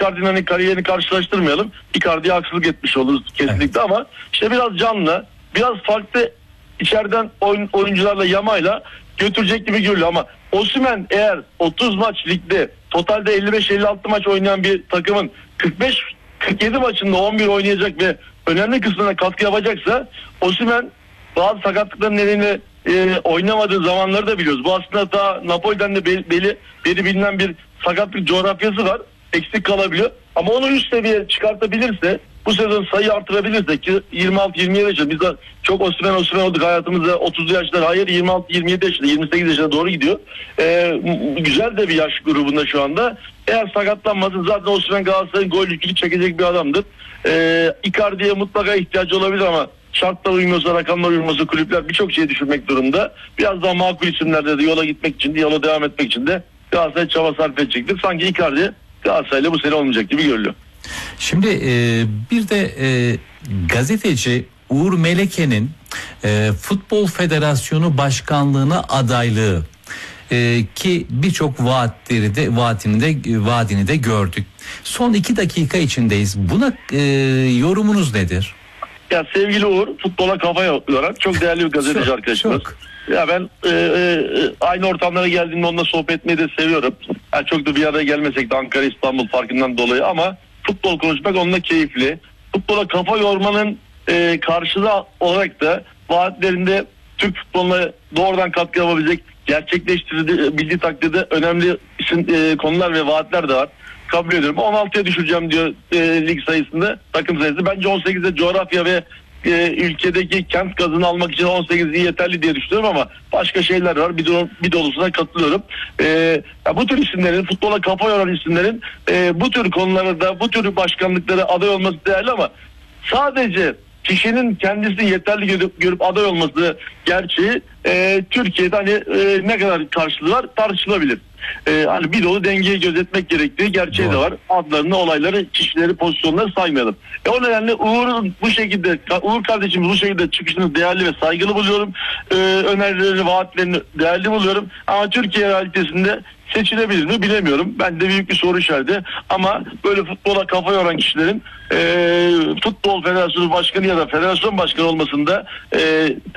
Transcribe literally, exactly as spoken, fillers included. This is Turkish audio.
Icardi'nin hani kariyerini karşılaştırmayalım. Icardi'ye haksızlık etmiş oluruz kesinlikle, evet. Ama işte biraz canlı, biraz farklı içeriden oyun, oyuncularla, yamayla götürecek gibi görülüyor. Ama Osimhen eğer otuz maç ligde totalde elli beş elli altı maç oynayan bir takımın kırk beş kırk yedi maçında on bir oynayacak ve önemli kısmına katkı yapacaksa, Osimhen bazı sakatlıkların nedeniyle e, oynamadığı zamanları da biliyoruz. Bu aslında daha Napoli'den de belli, belli, belli bilinen bir sakatlık coğrafyası var. Eksik kalabiliyor. Ama onu üst seviyeye çıkartabilirse, bu sezon sayı artırabilirse ki yirmi altı yirmi yedi yaşında, biz de çok Osimhen Osimhen olduk hayatımızda, otuzlu yaşlar, hayır yirmi altı yirmi yedi yaşında, yirmi sekiz yaşına doğru gidiyor. Ee, güzel de bir yaş grubunda şu anda. Eğer sakatlanmasın zaten Osimhen Galatasaray'ın gol yükünü çekecek bir adamdır. Ee, Icardi'ye mutlaka ihtiyacı olabilir ama şartlar uymuyorsa, rakamlar uymuyorsa kulüpler birçok şey düşünmek durumda. Biraz daha makul isimlerde de yola gitmek için de, yola devam etmek için de Galatasaray çaba sarf edecektir. Sanki Icardi Galatasaray'la bu sene olmayacak gibi görülüyor. Şimdi e, bir de e, gazeteci Uğur Meleke'nin e, Futbol Federasyonu Başkanlığı'na adaylığı e, ki birçok vaatleri de vaatini de vaadini de gördük. Son iki dakika içindeyiz. Buna e, yorumunuz nedir? Ya sevgili Uğur, futbola kafa yoran çok değerli bir gazeteci çok, arkadaşımız. Çok. Ya ben e, e, aynı ortamlara geldiğimde onunla sohbet etmeyi de seviyorum. Yani çok da bir araya gelmesek de Ankara İstanbul farkından dolayı, ama futbol konuşmak onunla keyifli. Futbola kafa yormanın e, karşılığı olarak da vaatlerinde Türk futboluna doğrudan katkı yapabilecek, gerçekleştirebildiği takdirde önemli isim, e, konular ve vaatler de var. Kabul ediyorum. on altıya düşüreceğim diyor e, lig sayısında, takım sayısı. Bence on sekizde coğrafya ve e, ülkedeki kent gazını almak için on sekiz yeterli diye düşünüyorum, ama başka şeyler var. Bir, do- bir dolusuna katılıyorum. E, ya bu tür isimlerin, futbola kafa yoran isimlerin e, bu tür konularda, bu tür başkanlıklara aday olması değerli, ama sadece kişinin kendisini yeterli görüp, görüp aday olması gerçeği e, Türkiye'de hani e, ne kadar karşılığı var tartışılabilir. E, hani bir dolu dengeyi gözetmek gerektiği gerçeği Doğru. de var. Adlarını, olayları, kişileri, pozisyonları saymayalım. E, o nedenle Uğur'un bu şekilde, Uğur kardeşimiz bu şekilde çıkışını değerli ve saygılı buluyorum. E, önerilerini, vaatlerini değerli buluyorum. Ama Türkiye realitesinde seçilebilir mi bilemiyorum. Ben de büyük bir soru işareti. Ama böyle futbola kafa yoran kişilerin e, Futbol Federasyonu Başkanı ya da Federasyon Başkanı olmasında e,